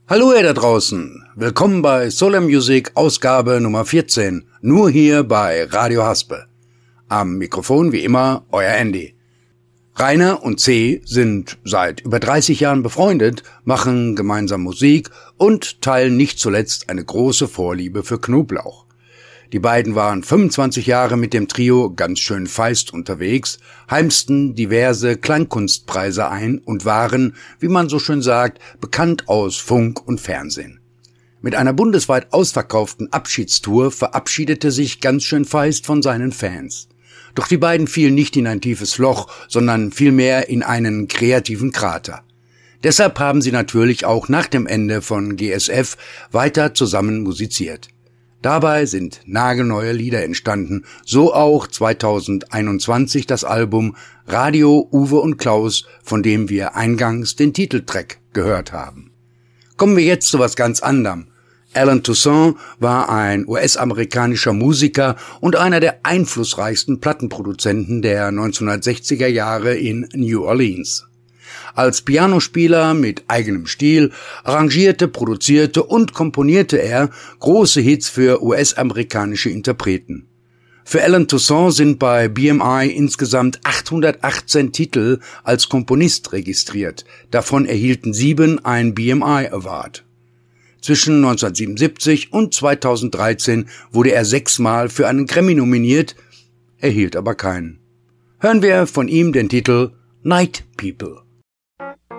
Hallo ihr da draußen, willkommen bei Solar Music Ausgabe Nummer 14, nur hier bei Radio Haspe. Am Mikrofon wie immer euer Andy. Rainer und C. sind seit über 30 Jahren befreundet, machen gemeinsam Musik und teilen nicht zuletzt eine große Vorliebe für Knoblauch. Die beiden waren 25 Jahre mit dem Trio ganz schön feist unterwegs, heimsten diverse Klangkunstpreise ein und waren, wie man so schön sagt, bekannt aus Funk und Fernsehen. Mit einer bundesweit ausverkauften Abschiedstour verabschiedete sich ganz schön feist von seinen Fans. Doch die beiden fielen nicht in ein tiefes Loch, sondern vielmehr in einen kreativen Krater. Deshalb haben sie natürlich auch nach dem Ende von GSF weiter zusammen musiziert. Dabei sind nagelneue Lieder entstanden, so auch 2021 das Album Radio Uwe und Klaus, von dem wir eingangs den Titeltrack gehört haben. Kommen wir jetzt zu was ganz anderem. Allen Toussaint war ein US-amerikanischer Musiker und einer der einflussreichsten Plattenproduzenten der 1960er Jahre in New Orleans. Als Pianospieler mit eigenem Stil arrangierte, produzierte und komponierte er große Hits für US-amerikanische Interpreten. Für Allen Toussaint sind bei BMI insgesamt 818 Titel als Komponist registriert. Davon erhielten 7 einen BMI Award. Zwischen 1977 und 2013 wurde er 6-mal für einen Grammy nominiert, erhielt aber keinen. Hören wir von ihm den Titel Night People.